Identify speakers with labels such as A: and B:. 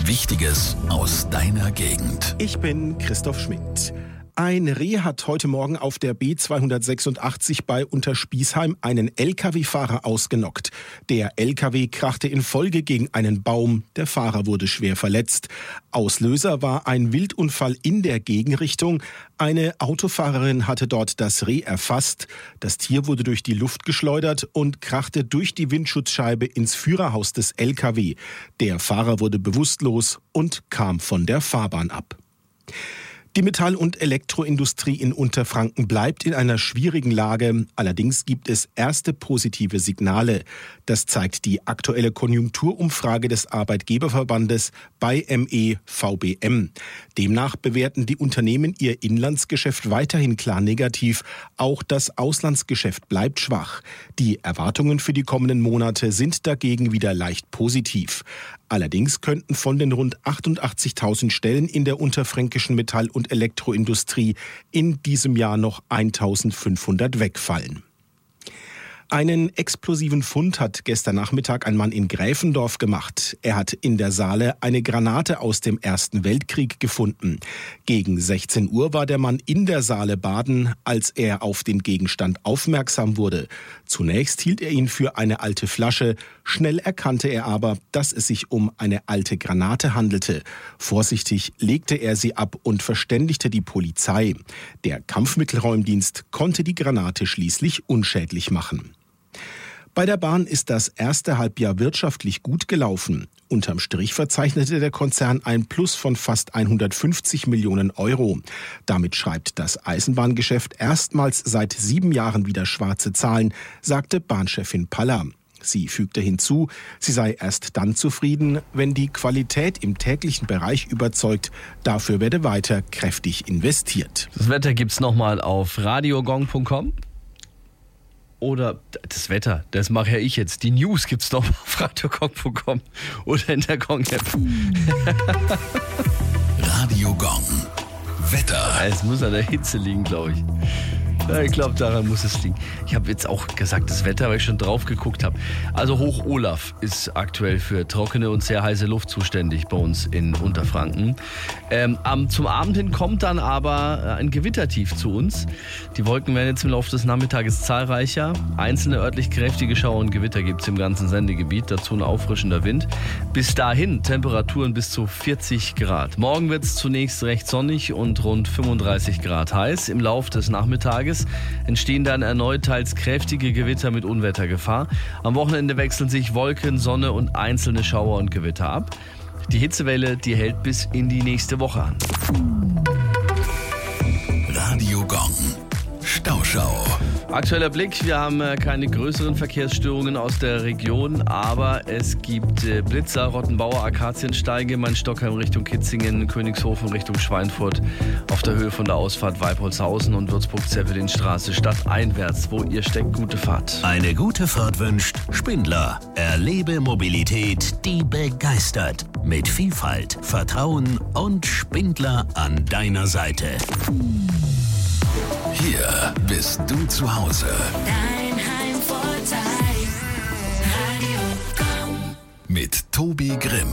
A: Wichtiges aus deiner Gegend.
B: Ich bin Christoph Schmidt. Ein Reh hat heute Morgen auf der B286 bei Unterspießheim einen Lkw-Fahrer ausgenockt. Der Lkw krachte in Folge gegen einen Baum. Der Fahrer wurde schwer verletzt. Auslöser war ein Wildunfall in der Gegenrichtung. Eine Autofahrerin hatte dort das Reh erfasst. Das Tier wurde durch die Luft geschleudert und krachte durch die Windschutzscheibe ins Führerhaus des Lkw. Der Fahrer wurde bewusstlos und kam von der Fahrbahn ab. Die Metall- und Elektroindustrie in Unterfranken bleibt in einer schwierigen Lage. Allerdings gibt es erste positive Signale. Das zeigt die aktuelle Konjunkturumfrage des Arbeitgeberverbandes bei MEVBM. Demnach bewerten die Unternehmen ihr Inlandsgeschäft weiterhin klar negativ. Auch das Auslandsgeschäft bleibt schwach. Die Erwartungen für die kommenden Monate sind dagegen wieder leicht positiv. Allerdings könnten von den rund 88.000 Stellen in der unterfränkischen Metall- und Elektroindustrie in diesem Jahr noch 1.500 wegfallen. Einen explosiven Fund hat gestern Nachmittag ein Mann in Gräfendorf gemacht. Er hat in der Saale eine Granate aus dem Ersten Weltkrieg gefunden. Gegen 16 Uhr war der Mann in der Saale baden, als er auf den Gegenstand aufmerksam wurde. Zunächst hielt er ihn für eine alte Flasche. Schnell erkannte er aber, dass es sich um eine alte Granate handelte. Vorsichtig legte er sie ab und verständigte die Polizei. Der Kampfmittelräumdienst konnte die Granate schließlich unschädlich machen. Bei der Bahn ist das erste Halbjahr wirtschaftlich gut gelaufen. Unterm Strich verzeichnete der Konzern ein Plus von fast 150 Millionen Euro. Damit schreibt das Eisenbahngeschäft erstmals seit 7 Jahren wieder schwarze Zahlen, sagte Bahnchefin Paller. Sie fügte hinzu, sie sei erst dann zufrieden, wenn die Qualität im täglichen Bereich überzeugt. Dafür werde weiter kräftig investiert.
C: Das Wetter gibt's nochmal auf radiogong.com. Oder das Wetter, das mache ja ich jetzt. Die News gibt's noch auf radiogong.com oder in der Gong-App.
A: Radio Gong. Wetter.
C: Es muss an der Hitze liegen, glaube ich. Ja, ich glaube, daran muss es liegen. Ich habe jetzt auch gesagt, das Wetter, weil ich schon drauf geguckt habe. Also Hoch Olaf ist aktuell für trockene und sehr heiße Luft zuständig bei uns in Unterfranken. Zum Abend hin kommt dann aber ein Gewittertief zu uns. Die Wolken werden jetzt im Laufe des Nachmittages zahlreicher. Einzelne örtlich kräftige Schauer und Gewitter gibt es im ganzen Sendegebiet. Dazu ein auffrischender Wind. Bis dahin Temperaturen bis zu 40 Grad. Morgen wird es zunächst recht sonnig und rund 35 Grad heiß. Im Laufe des Nachmittages entstehen dann erneut teils kräftige Gewitter mit Unwettergefahr. Am Wochenende wechseln sich Wolken, Sonne und einzelne Schauer und Gewitter ab. Die Hitzewelle, die hält bis in die nächste Woche an.
A: Radio Gong. Stauschau.
C: Aktueller Blick, wir haben keine größeren Verkehrsstörungen aus der Region, aber es gibt Blitzer, Rottenbauer, Akaziensteige, Main-Stockheim Richtung Kitzingen, Königshofen Richtung Schweinfurt, auf der Höhe von der Ausfahrt Weipolzhausen und Würzburg-Zeppelinstraße stadteinwärts, wo ihr steckt, gute Fahrt.
D: Eine gute Fahrt wünscht Spindler. Erlebe Mobilität, die begeistert. Mit Vielfalt, Vertrauen und Spindler an deiner Seite.
A: Hier bist du zu Hause.
E: Dein Heimvorteil. Radio Gong.
A: Mit Tobi Grimm.